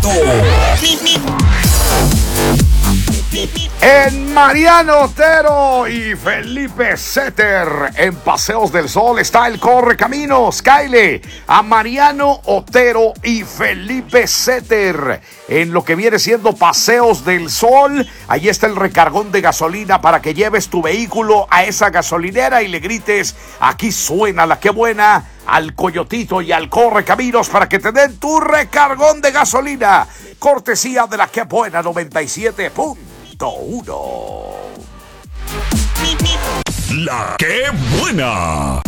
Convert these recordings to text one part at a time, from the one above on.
En Mariano Otero y Felipe Setter, en Paseos del Sol, está el Correcaminos. Kyle, a Mariano Otero y Felipe Setter, en lo que viene siendo Paseos del Sol. Ahí está el recargón de gasolina para que lleves tu vehículo a esa gasolinera y le grites: aquí suena la que buena, al Coyotito y al Correcaminos, para que te den tu recargón de gasolina. Cortesía de la que buena 97.1. La que buena.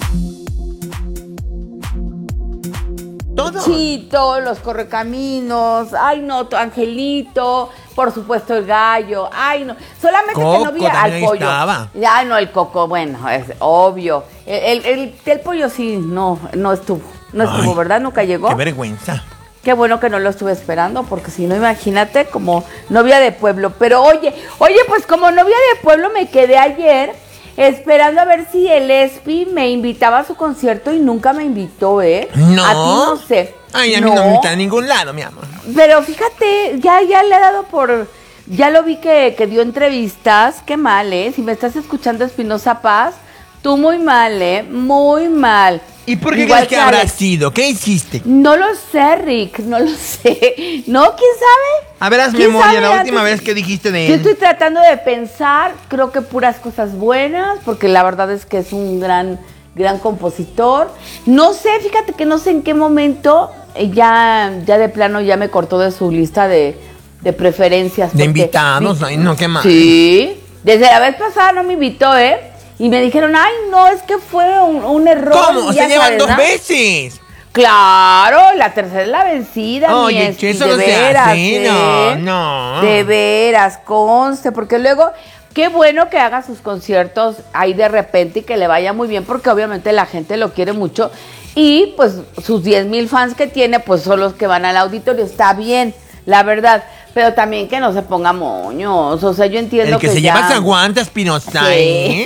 Todo. Chito, los Correcaminos, ay no, tu Angelito, por supuesto el gallo, ay no, solamente Coco que no vi al también pollo. estaba. Ay no, el Coco, bueno, es obvio. El pollo sí, no estuvo, Ay, ¿verdad? Nunca llegó. Qué vergüenza. Qué bueno que no lo estuve esperando, porque si no, imagínate, como novia de pueblo. Pero oye, pues como novia de pueblo me quedé ayer esperando a ver si el Espi me invitaba a su concierto y nunca me invitó, ¿eh? No. A ti no sé. Ay, a mí no me invita a ningún lado, mi amor. Pero fíjate, ya le ha dado por... Ya lo vi que dio entrevistas. Qué mal, ¿eh? Si me estás escuchando, Espinosa Paz, tú muy mal, ¿eh? Muy mal. ¿Y por qué Igual crees que habrá Alex. sido? ¿Qué hiciste? No lo sé, Rick, no lo sé. ¿No? ¿Quién sabe? A ver, haz ¿Quién memoria, sabe la última antes? vez que dijiste de Yo él. estoy tratando de pensar, creo que puras cosas buenas, porque la verdad es que es un gran compositor. No sé, fíjate que no sé en qué momento ya de plano ya me cortó de su lista de preferencias. De invitados, ay, no, qué mal. Sí, desde la vez pasada no me invitó, ¿eh? Y me dijeron, ay, no, es que fue un error. ¿Cómo? ya Se llevan sabes, dos ¿no? veces. Claro, la tercera es la vencida, Oye, mi Espi, che, eso de no se veras, hace, ¿eh? no. De veras, conste, porque luego, qué bueno que haga sus conciertos ahí de repente y que le vaya muy bien, porque obviamente la gente lo quiere mucho, y pues sus 10,000 fans que tiene, pues son los que van al auditorio, está bien, la verdad, pero también que no se ponga moños, o sea, yo entiendo El que que se ya... lleva se aguanta, Espinosa, Sí. ¿eh?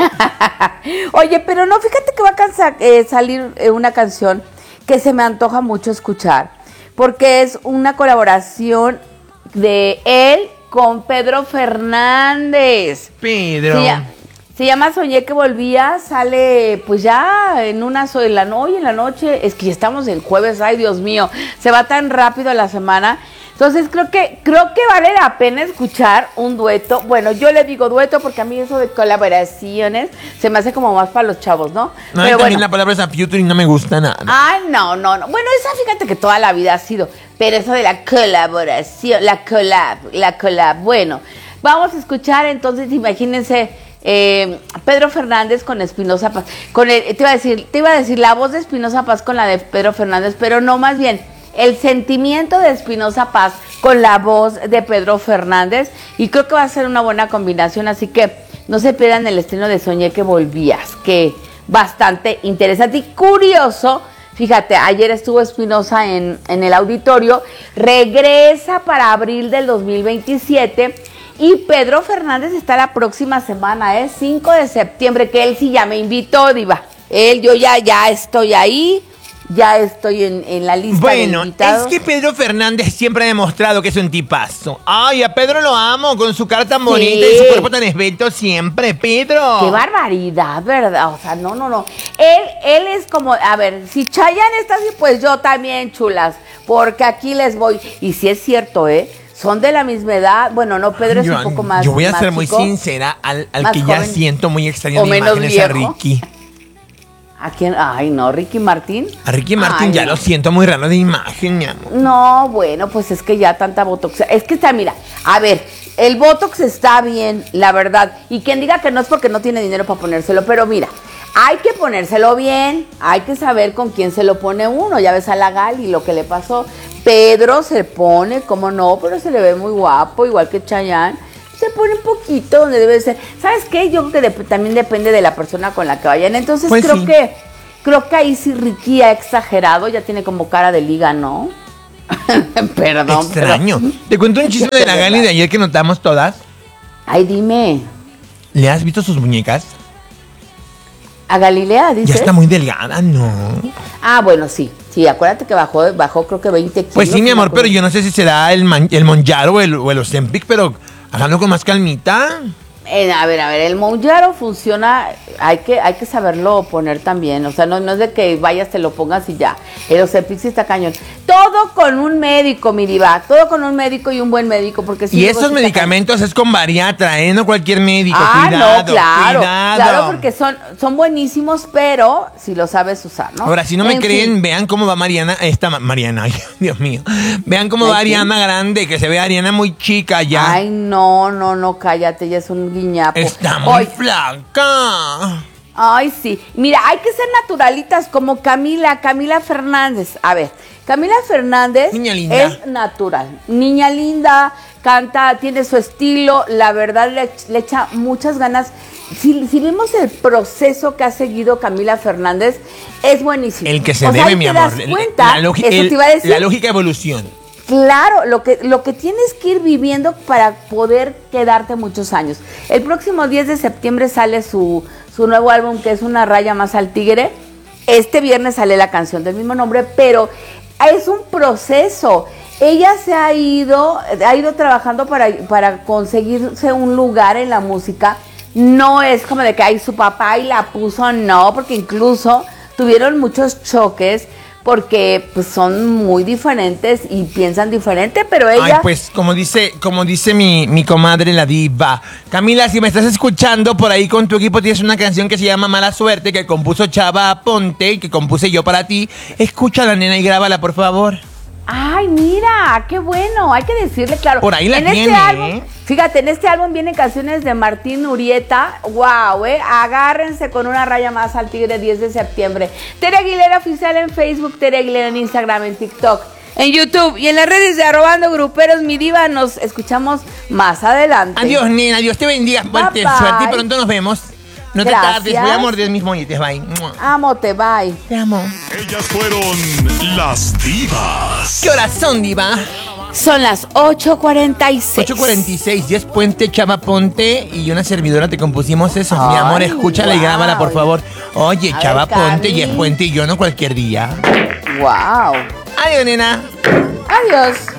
Oye, pero no, fíjate que va a salir una canción que se me antoja mucho escuchar, porque es una colaboración de él con Pedro Fernández. Pedro. Se llama Soñé que volvía, sale pues ya en la noche, es que ya estamos en jueves, ay Dios mío, se va tan rápido la semana. Entonces creo que vale la pena escuchar un dueto. Bueno, yo le digo dueto porque a mí eso de colaboraciones se me hace como más para los chavos, ¿no? No, Pero también la palabra es y no me gusta nada. Ay, no. Bueno, esa fíjate que toda la vida ha sido. Pero eso de la colaboración, la collab. Bueno, vamos a escuchar entonces, imagínense, Pedro Fernández con Espinosa Paz. Te iba a decir la voz de Espinosa Paz con la de Pedro Fernández, pero no, más bien el sentimiento de Espinosa Paz con la voz de Pedro Fernández. Y creo que va a ser una buena combinación, así que no se pierdan el estreno de Soñé que volvías, que bastante interesante y curioso. Fíjate, ayer estuvo Espinosa en el auditorio, regresa para abril del 2027 y Pedro Fernández está la próxima semana, 5 de septiembre, que él sí ya me invitó, diva. Yo ya estoy ahí, ya estoy en la lista de invitados. Es que Pedro Fernández siempre ha demostrado que es un tipazo. Ay, a Pedro lo amo, con su cara tan bonita y su cuerpo tan esbelto siempre, Pedro. Qué barbaridad, ¿verdad? O sea, no. Él es como, a ver, si Chayanne está así, pues yo también, chulas, porque aquí les voy. Y si es cierto, son de la misma edad. Bueno, no, Pedro es un poco más. Yo voy a ser muy chico, sincera, al que joven, ya siento muy extraño o de menos imágenes a viejo. Ricky. ¿A quién? Ay, no, Ricky Martín. A Ricky Martin Ay, ya no. lo siento muy raro de imagen, mi amor. No, bueno, pues es que ya tanta botox. Es que está, mira, a ver, el botox está bien, la verdad. Y quien diga que no es porque no tiene dinero para ponérselo, pero mira, hay que ponérselo bien, hay que saber con quién se lo pone uno. Ya ves a la Gali lo que le pasó. Pedro se pone, cómo no, pero se le ve muy guapo, igual que Chayanne. Se pone un poquito donde debe ser. ¿Sabes qué? Yo creo que también depende de la persona con la que vayan. Entonces Pues sí. creo que ahí sí Ricky ha exagerado, ya tiene como cara de liga, ¿no? Perdón. Extraño. Te cuento un chisme de la Gali de ayer que notamos todas. Ay, dime. ¿Le has visto sus muñecas? ¿A Galilea, dices? Ya está muy delgada, ¿no? Ah, bueno, sí, Sí, acuérdate que bajó creo que 20 kilos. Pues sí, mi amor, una pero cosa. yo no sé si será el Monjaro o el Ozempic, pero háganlo con más calmita. A ver, el Mounjaro funciona, hay que saberlo poner también, o sea, no es de que vayas, te lo pongas y ya. El Ozempic sí está cañón. Todo con un médico, mi diva, todo con un médico y un buen médico, porque si Y esos medicamentos es con bariatra, no cualquier médico. Cuidado, no, claro, cuidado. claro, porque son buenísimos, pero si lo sabes usar, ¿no? Ahora, si no me En creen, fin. vean cómo va Mariana, ay, Dios mío. Vean cómo va ¿Ay, quién? Ariana Grande, que se ve Ariana muy chica ya. Ay, no, cállate, ya es un guiñapo. Está muy Ay, flaca. Ay, sí. Mira, hay que ser naturalitas como Camila Fernández. A ver, Camila Fernández Niña linda. es natural. Niña linda, canta, tiene su estilo, la verdad le echa muchas ganas. Si vemos el proceso que ha seguido Camila Fernández, es buenísimo. El que se O sea, debe, ahí mi te amor. das cuenta, eso te iba a decir. La lógica evolución. Claro, lo que tienes que ir viviendo para poder quedarte muchos años. El próximo 10 de septiembre sale su nuevo álbum, que es Una raya más al tigre. Este viernes sale la canción del mismo nombre, pero es un proceso. Ella se ha ido trabajando para conseguirse un lugar en la música. No es como de que ay, su papá y la puso, no, porque incluso tuvieron muchos choques, porque pues son muy diferentes y piensan diferente, pero ella... Ay, pues, como dice mi comadre, la diva. Camila, si me estás escuchando por ahí con tu equipo, tienes una canción que se llama Mala Suerte, que compuso Chava Ponte y que compuse yo para ti. Escúchala, nena, y grábala, por favor. Ay, mira, qué bueno, hay que decirle, claro. Por ahí la en este tiene, álbum, ¿eh? Fíjate, en este álbum vienen canciones de Martín Urieta. Wow, agárrense con Una raya más al tigre, 10 de septiembre. Tere Aguilera Oficial en Facebook, Tere Aguilera en Instagram, en TikTok, en YouTube y en las redes de Arrobando Gruperos, mi diva. Nos escuchamos más adelante. Adiós, nena, Dios te bendiga, fuerte Bye, bye. suerte y pronto nos vemos. No te Gracias. tardes, voy a morder mis molletes, bye. Ámote, bye. Te amo. Ellas fueron las divas. ¿Qué horas son, diva? Son las 8:46. 8:46, 10 Puente, Chava Ponte y una servidora te compusimos eso. Mi amor, Ay, escúchala y wow. grábala, por favor. Oye, A Chava ver, Ponte, Cami. 10 Puente y yo no cualquier día. Wow. Adiós, nena. Adiós.